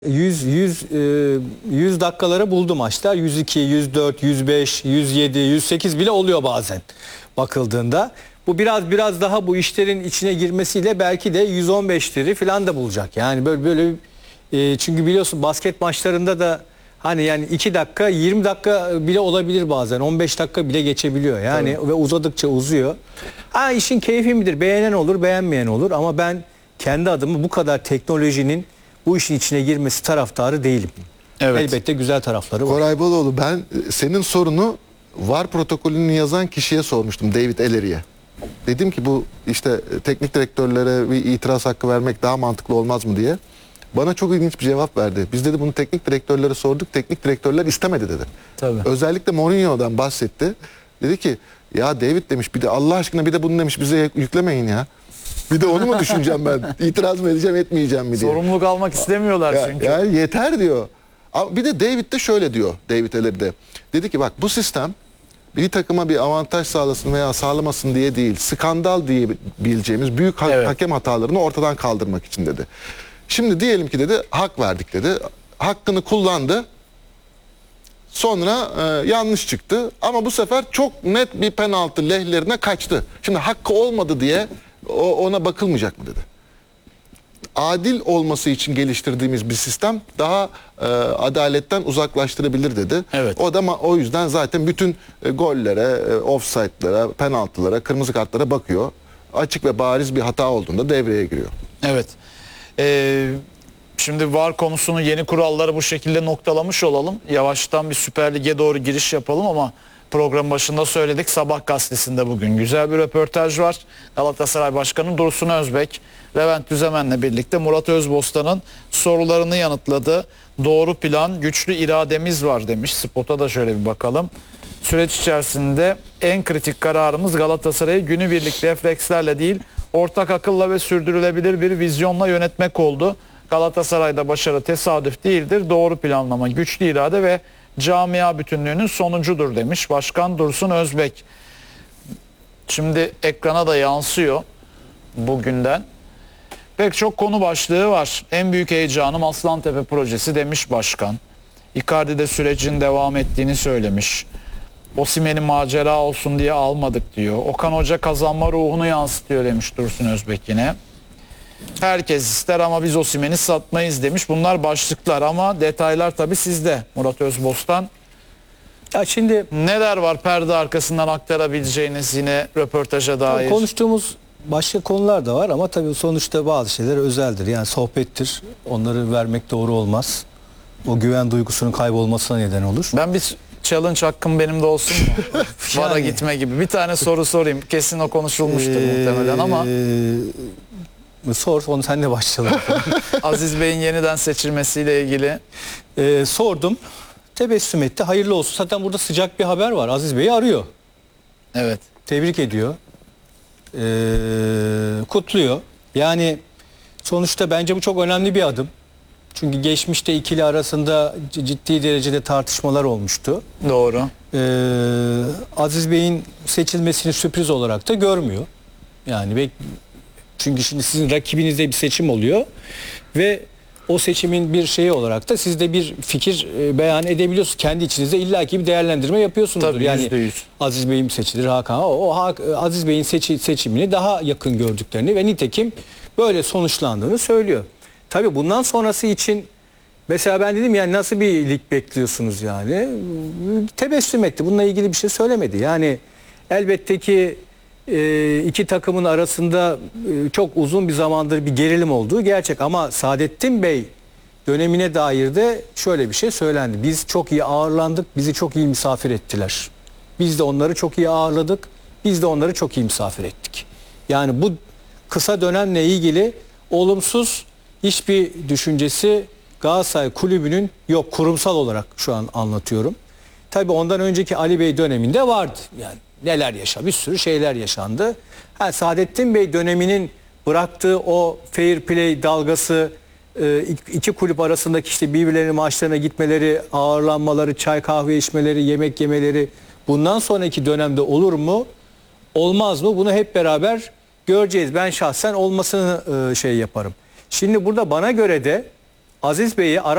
100 dakikalara buldu maçlar. 102, 104, 105, 107, 108 bile oluyor bazen bakıldığında. Bu biraz daha bu işlerin içine girmesiyle belki de 115'leri falan da bulacak. Yani böyle çünkü biliyorsun basket maçlarında da hani yani 2 dakika 20 dakika bile olabilir bazen. 15 dakika bile geçebiliyor. Yani ve uzadıkça uzuyor. Ha, işin keyfi midir? Beğenen olur, beğenmeyen olur ama ben kendi adıma bu kadar teknolojinin bu işin içine girmesi taraftarı değilim. Evet. Elbette güzel tarafları var. Koray Baloğlu, ben senin sorunu VAR protokolünü yazan kişiye sormuştum, David Ellery'e. Dedim ki bu işte teknik direktörlere bir itiraz hakkı vermek daha mantıklı olmaz mı diye. Bana çok ilginç bir cevap verdi. Biz dedi bunu teknik direktörlere sorduk, teknik direktörler istemedi dedi. Tabii. Özellikle Mourinho'dan bahsetti. Dedi ki ya David demiş, bir de Allah aşkına bir de bunu demiş bize yüklemeyin ya. Bir de onu mu düşüneceğim ben? İtiraz mı edeceğim, etmeyeceğim mi diye. Sorumluluk almak istemiyorlar çünkü. Yani yeter diyor. Bir de David de şöyle diyor, David Ellery de. Dedi ki bak, bu sistem bir takıma bir avantaj sağlasın veya sağlamasın diye değil, skandal diyebileceğimiz büyük hakem hatalarını ortadan kaldırmak için dedi. Şimdi diyelim ki dedi, hak verdik dedi. Hakkını kullandı. Sonra yanlış çıktı. Ama bu sefer çok net bir penaltı lehlerine kaçtı. Şimdi hakkı olmadı diye ona bakılmayacak mı dedi. Adil olması için geliştirdiğimiz bir sistem daha adaletten uzaklaştırabilir dedi. Evet. O yüzden zaten bütün gollere, offside'lara, penaltılara, kırmızı kartlara bakıyor. Açık ve bariz bir hata olduğunda devreye giriyor. Evet. Şimdi VAR konusunu, yeni kuralları bu şekilde noktalamış olalım. Yavaştan bir Süper Lig'e doğru giriş yapalım ama program başında söyledik. Sabah gazetesinde bugün güzel bir röportaj var. Galatasaray Başkanı Dursun Özbek, Levent Düzemen'le birlikte Murat Özbostan'ın sorularını yanıtladı. Doğru plan, güçlü irademiz var demiş. Spota da şöyle bir bakalım. Süreç içerisinde en kritik kararımız Galatasaray'ı günübirlik reflekslerle değil, ortak akılla ve sürdürülebilir bir vizyonla yönetmek oldu. Galatasaray'da başarı tesadüf değildir. Doğru planlama, güçlü irade ve camia bütünlüğünün sonucudur demiş Başkan Dursun Özbek. Şimdi ekrana da yansıyor bugünden. Pek çok konu başlığı var. En büyük heyecanım Aslantepe projesi demiş başkan. Icardi'de sürecin devam ettiğini söylemiş. Osimhen'i macera olsun diye almadık diyor. Okan Hoca kazanma ruhunu yansıtıyor demiş Dursun Özbek yine. Herkes ister ama biz Osimhen'i satmayız demiş. Bunlar başlıklar ama detaylar tabii sizde Murat Özbostan. Ya şimdi neler var perde arkasından aktarabileceğiniz yine röportaja dair? Konuştuğumuz başka konular da var ama tabii sonuçta bazı şeyler özeldir. Yani sohbettir. Onları vermek doğru olmaz. O güven duygusunun kaybolmasına neden olur. Ben bir challenge hakkım benim de olsun mu? VAR'a gitme gibi. Bir tane soru sorayım. Kesin o konuşulmuştur muhtemelen ama. Sor, onu senle başlayalım. Aziz Bey'in yeniden seçilmesiyle ilgili. Sordum. Tebessüm etti. Hayırlı olsun. Zaten burada sıcak bir haber var. Aziz Bey'i arıyor. Evet. Tebrik ediyor. Kutluyor. Yani sonuçta bence bu çok önemli bir adım. Çünkü geçmişte ikili arasında ciddi derecede tartışmalar olmuştu. Doğru. Aziz Bey'in seçilmesini sürpriz olarak da görmüyor. Yani çünkü şimdi sizin rakibinizde bir seçim oluyor ve o seçimin bir şeyi olarak da siz de bir fikir beyan edebiliyorsunuz. Kendi içinizde illaki bir değerlendirme yapıyorsunuzdur. Tabii, yani %100. Aziz Bey mi seçilir, Hakan? Aziz Bey'in seçimini daha yakın gördüklerini ve nitekim böyle sonuçlandığını söylüyor. Tabii bundan sonrası için mesela ben dedim yani nasıl bir lig bekliyorsunuz yani? Tebessüm etti. Bununla ilgili bir şey söylemedi. Yani elbette ki iki takımın arasında çok uzun bir zamandır bir gerilim olduğu gerçek ama Saadettin Bey dönemine dair de şöyle bir şey söylendi. Biz çok iyi ağırlandık, bizi çok iyi misafir ettiler. Biz de onları çok iyi ağırladık, biz de onları çok iyi misafir ettik. Yani bu kısa dönemle ilgili olumsuz hiçbir düşüncesi Galatasaray Kulübü'nün yok, kurumsal olarak şu an anlatıyorum. Tabii ondan önceki Ali Bey döneminde vardı. Yani neler yaşandı, bir sürü şeyler yaşandı. Saadettin Bey döneminin bıraktığı o fair play dalgası, iki kulüp arasındaki işte birbirlerinin maçlarına gitmeleri, ağırlanmaları, çay kahve içmeleri, yemek yemeleri bundan sonraki dönemde olur mu? Olmaz mı? Bunu hep beraber göreceğiz. Ben şahsen olmasını yaparım. Şimdi burada bana göre de Aziz Bey'i